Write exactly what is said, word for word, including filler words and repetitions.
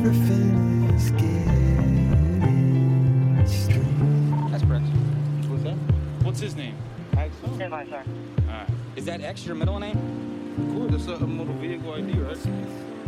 everything is getting strange. That's Prince. What's that? What's his name? Axel? Stand by, sir. Alright. Is that X your middle name? Cool, that's a motor vehicle I D, right?